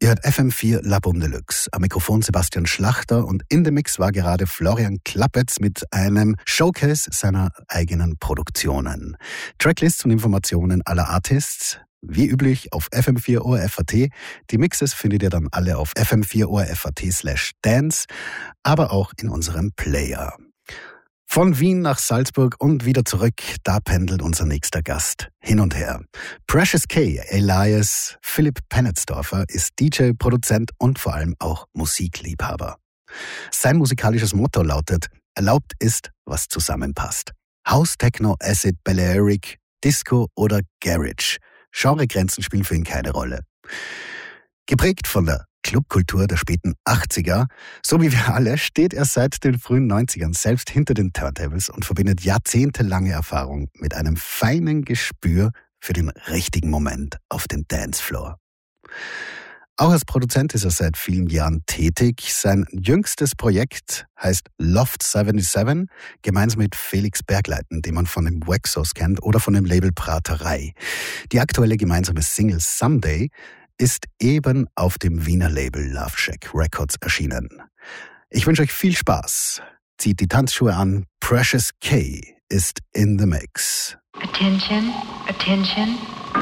Ihr hört FM4 La Boum de Luxe. Am Mikrofon Sebastian Schlachter und in dem Mix war gerade Florian Klappetz mit einem Showcase seiner eigenen Produktionen. Tracklists und Informationen aller Artists, wie üblich auf FM4 ORF.at. Die Mixes findet ihr dann alle auf FM4 ORF.at/dance, aber auch in unserem Player. Von Wien nach Salzburg und wieder zurück, da pendelt unser nächster Gast hin und her. Precious K, alias Philipp Pennetsdorfer, ist DJ, Produzent und vor allem auch Musikliebhaber. Sein musikalisches Motto lautet: Erlaubt ist, was zusammenpasst. House, Techno, Acid, Balearic, Disco oder Garage. Genregrenzen spielen für ihn keine Rolle. Geprägt von der Clubkultur der späten 80er, so wie wir alle, steht er seit den frühen 90ern selbst hinter den Turntables und verbindet jahrzehntelange Erfahrung mit einem feinen Gespür für den richtigen Moment auf dem Dancefloor. Auch als Produzent ist er seit vielen Jahren tätig. Sein jüngstes Projekt heißt Loft 77, gemeinsam mit Felix Bergleiten, den man von den Waxos kennt oder von dem Label Praterei. Die aktuelle gemeinsame Single Someday ist eben auf dem Wiener Label Love Shack Records erschienen. Ich wünsche euch viel Spaß. Zieht die Tanzschuhe an. Precious K ist in the mix. Attention, attention.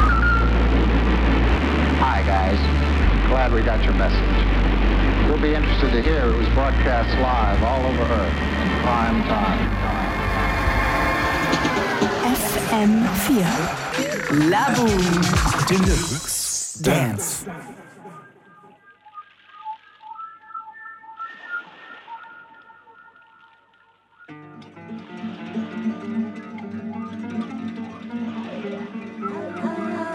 Hi guys, glad we got your message. You'll be interested to hear it was broadcast live all over Earth in prime time. FM4 La Boum de Luxe Dance.